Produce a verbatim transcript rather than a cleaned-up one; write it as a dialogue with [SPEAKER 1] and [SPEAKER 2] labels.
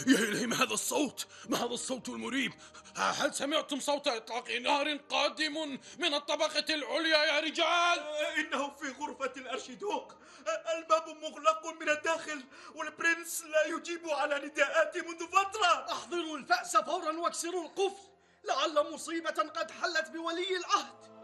[SPEAKER 1] يا إلهي، ما هذا الصوت؟ ما هذا الصوت المريب؟ هل سمعتم صوت إطلاق نار قادم من الطبقة العليا يا رجال؟
[SPEAKER 2] إنه في غرفة الأرشيدوق، الباب مغلق من الداخل، والبرنس لا يجيب على نداءاتي منذ فترة.
[SPEAKER 3] احضروا الفأس فورا واكسروا القفل، لعل مصيبة قد حلت بولي العهد.